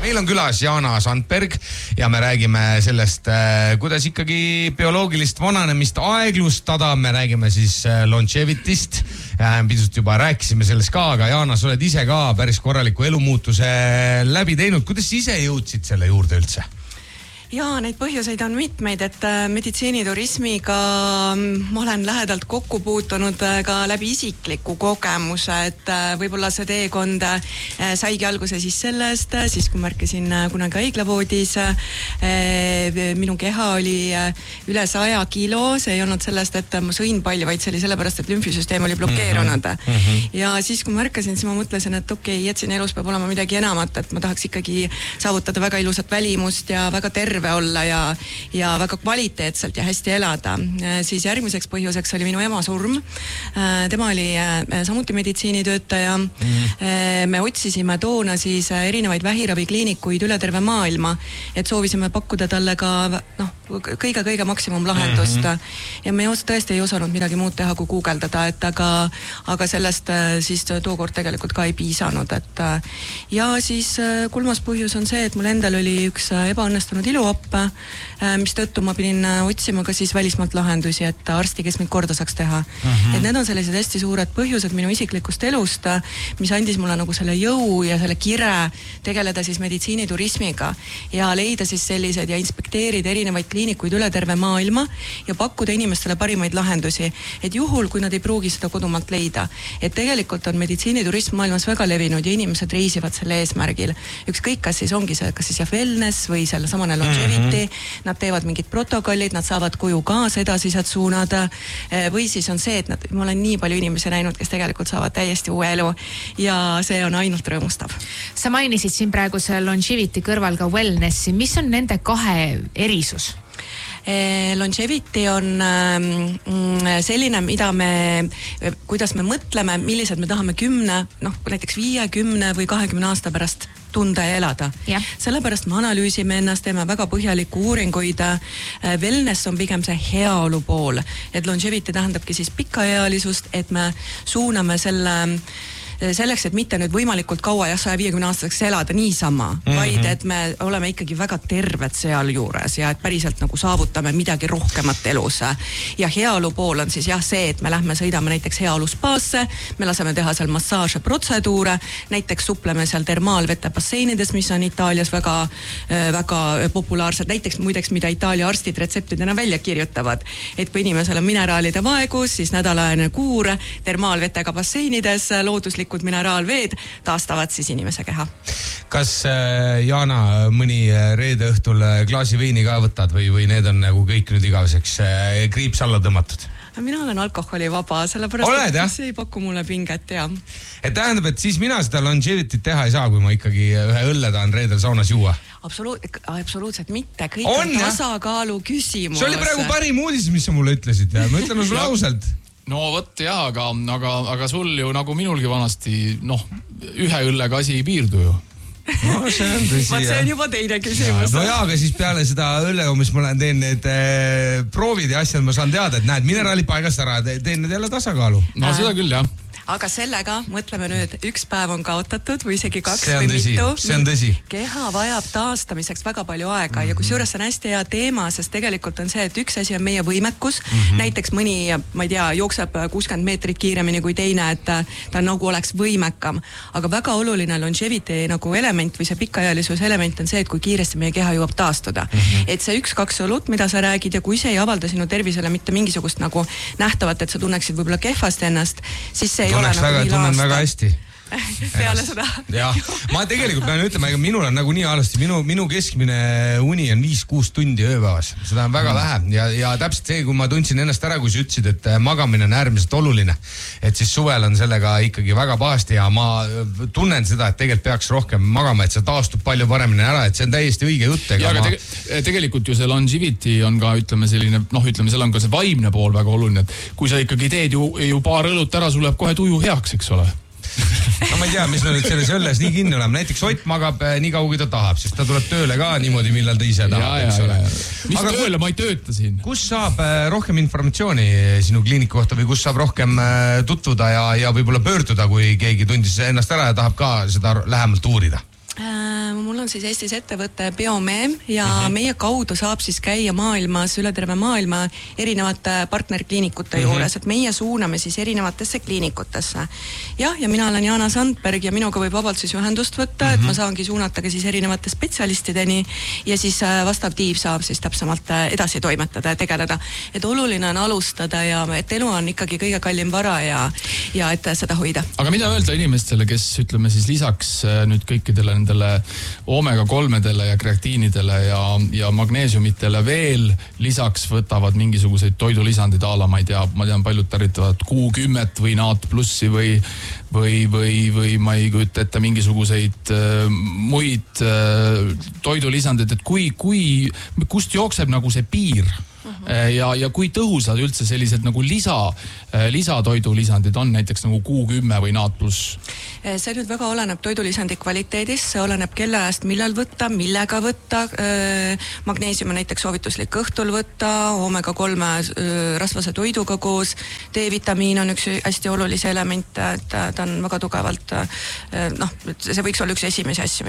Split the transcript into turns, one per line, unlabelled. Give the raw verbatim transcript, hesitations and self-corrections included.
meil on külas Jana Sandberg ja me räägime sellest, kuidas ikkagi bioloogilist vananemist aeglustada. Me räägime siis longevity'st. Pisut juba rääkisime sellest ka, aga Jana, sa oled ise ka päris korraliku elumuutuse läbi teinud. Kuidas ise jõudsid selle juurde üldse?
Jaa, neid põhjuseid on mitmeid, et meditsiiniturismiga ma olen lähedalt kokku puutunud ka läbi isikliku kogemuse, et võib-olla see teekond saigi alguse siis sellest, siis kui märkasin kunagi haiglavoodis, minu keha oli üle saja kilo, see ei olnud sellest, et ma sõin palju, vaid see oli sellepärast, et lümfisüsteem oli blokeerunud. Mm-hmm. Ja siis kui märkasin, siis ma mõtlesin, et okei, okay, et siin elus peab olema midagi enamat, et ma tahaks ikkagi saavutada väga ilusat välimust ja väga terve olla ja, ja väga kvaliteetselt ja hästi elada. Siis järgmiseks põhjuseks oli minu ema surm. Tema oli samuti meditsiinitöötaja. Mm. Me otsisime toona siis erinevaid vähiravikliinikuid üle terve maailma, et soovisime pakkuda talle ka noh, kõige-kõige maksimumlahendust. Mm-hmm. Ja me tõesti ei osanud midagi muud teha, kui guugeldada, et aga, aga sellest siis tookord tegelikult ka ei piisanud. Et, ja siis kolmas põhjus on see, et mul endal oli üks ebaõnnestunud ilu Oppa, mis tõttu ma pidin otsima ka siis välismaalt lahendusi, et arsti, kes mind korda saaks teha. Uh-huh. Et need on sellised hästi suured põhjused minu isiklikust elust, mis andis mulle nagu selle jõu ja selle kire tegeleda siis meditsiiniturismiga ja leida siis sellised ja inspekteerida erinevaid kliinikuid üle terve maailma ja pakkuda inimestele parimaid lahendusi. Et juhul, kui nad ei pruugi seda kodumaalt leida, et tegelikult on meditsiiniturism maailmas väga levinud ja inimesed reisivad selle eesmärgil. Ükskõik, kas siis ongi see, kas siis jah wellness või selle samane longevity, mm-hmm. nad teevad mingid protokollid, nad saavad koju kaasa edasised suunada või siis on see, et nad, ma olen nii palju inimesi näinud, kes tegelikult saavad täiesti uue elu ja see on ainult rõõmustav.
Sa mainisid siin praegu see longevity kõrval ka wellnessi. Mis on nende kahe erisus?
Longevity on selline, mida me, kuidas me mõtleme, millised me tahame kümne, noh, näiteks viie, kümne või kahekümne aasta pärast tunda ja elada. Ja. Sellepärast me analüüsime ennast, teeme väga põhjaliku uuringuid. Wellness on pigem see heaolu pool, et longevity tähendabki siis pikaealisust, et me suuname selle selleks, et mitte nüüd võimalikult kaua ja saja viiekümne aastaseks elada niisama, mm-hmm. vaid et me oleme ikkagi väga terved seal juures ja et päriselt nagu saavutame midagi rohkemat elus. Ja heaolu pool on siis jah see, et me lähme sõidame näiteks heaolu spaasse, me laseme teha seal massaaže protseduure, näiteks supleme seal termaalvete basseinides, mis on Itaalias väga, väga populaarsed, näiteks muideks, mida Itaalia arstid retseptidena välja kirjutavad, et kui inimesel on mineraalide vaegus, siis nädalaene kuur termaalvetega basseinides looduslik mineraalveed taastavad siis inimese keha.
Kas äh, Jana mõni reede õhtul klaasi veini ka võtad või, või need on nagu kõik nüüd igaveseks äh, kriips alla tõmmatud?
Mina olen alkoholivaba, sellepärast
Oled,
et see ei paku mulle pinget, jah.
Et tähendab, et siis mina seda longevity't teha ei saa, kui ma ikkagi ühe õlle tahan reedel saunas juua?
Absoluut, absoluutselt mitte, kõik on, on tasakaalu küsimus.
See oli praegu parim uudis, mis sa mulle ütlesid ja ma ütlen sulle ausalt.
No võt jah, aga, aga, aga sul ju nagu minulgi vanasti, noh, ühe õllega asi ei piirdu ju.
No see on tõsi.
Vaat see on juba teine küsimus.
No jaa, aga siis peale seda õllehommist ma teen need äh, proovid ja asjad, ma saan teada, et näed, mineraali paigast ära, teen need jälle tasakaalu.
No seda küll, jah.
Aga sellega mõtleme nüüd, üks päev on kaotatud või isegi kaks
see
või
tõsi,
mitu.
See on tõsi.
Keha vajab taastamiseks väga palju aega mm-hmm. ja kusjuures see on hästi hea teema, sest tegelikult on see, et üks asi on meie võimekus. Mm-hmm. Näiteks mõni, ma ei tea, jookseb kuuskümmend meetrit kiiremini kui teine, et ta nagu oleks võimekam. Aga väga oluline longevity nagu element või see pikaealisuse element on see, et kui kiiresti meie keha jõuab taastuda. Mm-hmm. Et see üks-kaks õlut, mida sa räägid ja kui see ei avalda sinu tervisele mitte mingisugust nagu nähtavat, et sa tunneksid võib-olla kehvast ennast, siis see ei
Oleks
ole
väga,
nagu
tunnen väga hästi.
Peale seda.
Ja, ma tegelikult pean ütlema, ega minul on nagu nii alasti, minu, minu keskmine uni on viis-kuus tundi ööpäevas. Seda on väga vähe ja, ja täpselt see, kui ma tundsin ennast ära, kui sa ütlesid, et magamine on äärmiselt oluline, et siis suvel on sellega ikkagi väga pahasti ja ma tunnen seda, et tegelikult peaks rohkem magama, et see taastub palju paremini ära, et see on täiesti õige jutt.
Ja, aga ma... tege, tegelikult ju see longevity on ka, ütleme selline, noh, ütleme, seal on ka see vaimne pool väga oluline, et kui sa ikkagi teed ju, ju paar õlut ära, sul läheb kohe tuju heaks, eks ole.
No ma ei tea, mis me nüüd selles õlles nii kinni oleme. Näiteks Ott magab nii kaua, kui ta tahab, sest ta tuleb tööle ka niimoodi, millal ta ise tahab. Ja, ja, ja.
Mis aga tööle, ma ei tööta siin.
Kus saab rohkem informatsiooni sinu kliiniku kohta või kus saab rohkem tutvuda ja, ja võib-olla pöörduda, kui keegi tundis ennast ära ja tahab ka seda lähemalt uurida?
mul on siis Eestis ettevõte Biome ja
Mhm.
mm-hmm. meie kaudu saab siis käia maailmas, üle terve maailma erinevate partnerkliinikute mm-hmm. juures, et meie suuname siis erinevatesse kliinikutesse. jah, ja mina olen Jaana Sandberg ja minuga võib vabalt siis ühendust võtta mm, -hmm. et ma saangi suunata ka siis erinevate spetsialistideni ja siis vastav tiim saab siis täpsemalt edasi toimetada ja tegeleda. Et oluline on alustada ja et elu on ikkagi kõige kallim vara ja, ja et seda hoida.
aga mida öelda inimestele, kes ütleme siis lisaks nüüd kõikidele nendele oomega kolmedele ja kreatiinidele ja, ja magneesiumitele veel lisaks võtavad mingisuguseid toidulisandid a la, ma ei tea, ma tean, paljud tarvitavad kuu kümmet või naat plussi või või, või, või ma ei kujuta ette mingisuguseid äh, muid äh, toidulisandid, et kui, kui, kust jookseb nagu see piir uh-huh. ja, ja kui tõhusad üldse sellised nagu lisa, lisatoidulisandid on näiteks nagu kuu kümme või naat pluss?
See nüüd väga oleneb toidulisandi kvaliteedist, see oleneb kelle ajast, millal võtta, millega võtta. Magneesium on näiteks soovituslik õhtul võtta, oomega kolme rasvase toiduga koos. D-vitamiin on üks hästi olulisi elemente, et ta on väga tugevalt, noh, see võiks olla üks esimesi asju,